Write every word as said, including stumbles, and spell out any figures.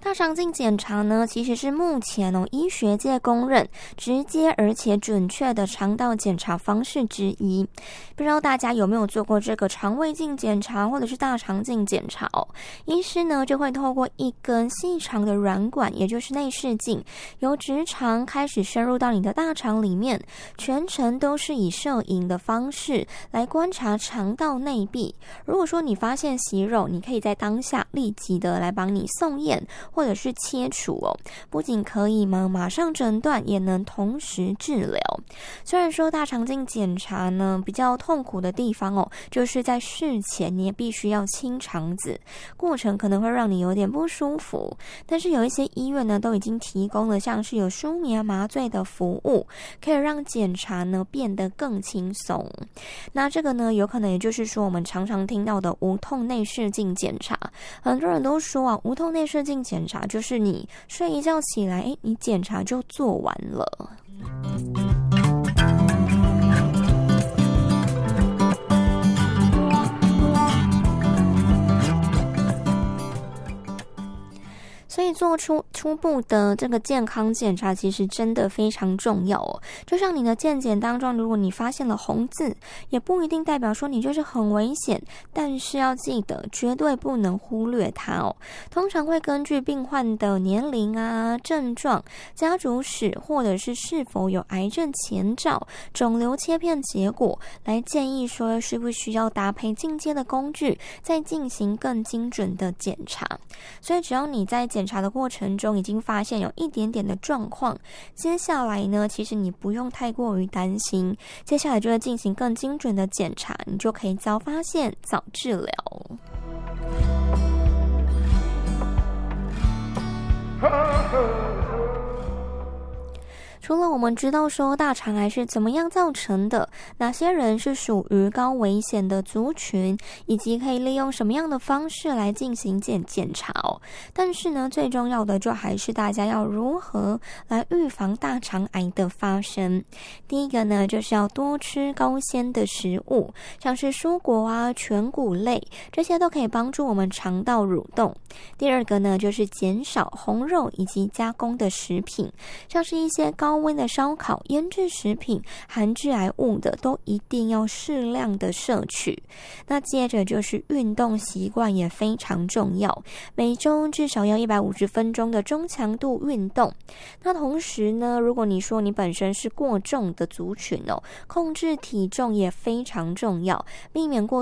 大肠镜检查呢，其实是目前哦医学界公认直接而且准确的肠道检查方式之一。不知道大家有没有做过这个肠胃镜检查或者是大肠镜检查哦？医师呢就会透过一根细长的软管，也就是内视镜，由直肠开始深入到你的大肠里面，全程都是以摄影的方式来观察肠道内壁。如果说你发现息肉，你可以在当下立即的来帮你送验或者是切除哦，不仅可以嘛马上诊断，也能同时治疗。虽然说大肠镜检查呢比较痛苦的地方哦，就是在事前你也必须要清肠子，过程可能会让你有点不舒服，但是有一些医院呢都已经提供了像是有舒眠麻醉的服务，可以让检查呢变得更轻松。那这个呢有可能也就是说我们常常听到的无痛内视镜检查，很多人都说啊，无痛内视镜检查就是你睡一觉起来，诶，你检查就做完了。所以做出初步的这个健康检查其实真的非常重要哦。就像你的健检当中，如果你发现了红字，也不一定代表说你就是很危险，但是要记得绝对不能忽略它哦。通常会根据病患的年龄啊、症状、家族史，或者是是否有癌症前兆、肿瘤切片结果，来建议说需不需要搭配进阶的工具，再进行更精准的检查。所以只要你在检查的过程中已经发现有一点点的状况，接下来呢，其实你不用太过于担心，接下来就会进行更精准的检查，你就可以早发现早治疗。除了我们知道说大肠癌是怎么样造成的，哪些人是属于高危险的族群，以及可以利用什么样的方式来进行检检查哦。但是呢，最重要的就还是大家要如何来预防大肠癌的发生。第一个呢，就是要多吃高纤的食物，像是蔬果啊、全谷类，这些都可以帮助我们肠道蠕动。第二个呢，就是减少红肉以及加工的食品，像是一些高温的烧烤、腌制食品、含致癌物的都一定要适量的摄取。那接着就是运动习惯也非常重要，每周至少要一百五十分钟的中强度运动。那同时呢，如果你说你本身是过重的族群哦，控制体重也非常重要，避免过